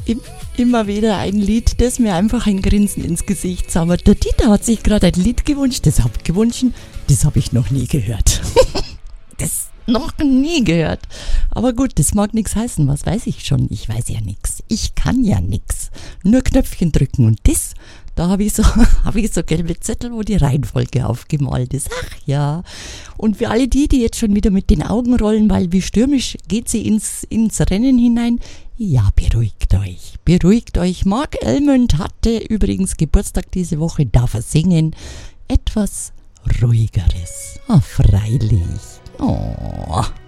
immer wieder ein Lied, das mir einfach ein Grinsen ins Gesicht zaubert. Der Dieter hat sich gerade ein Lied gewünscht, das habe ich noch nie gehört. Das noch nie gehört. Aber gut, das mag nichts heißen, was weiß ich schon? Ich weiß ja nichts. Ich kann ja nichts. Nur Knöpfchen drücken und das, da habe ich so gelbe Zettel, wo die Reihenfolge aufgemalt ist. Ach ja. Und für alle die jetzt schon wieder mit den Augen rollen, weil wie stürmisch geht sie ins Rennen hinein. Ja, beruhigt euch. Beruhigt euch. Mark Almond hatte übrigens Geburtstag diese Woche, darf er singen. Etwas Ruhigeres. Ah, freilich. Oh.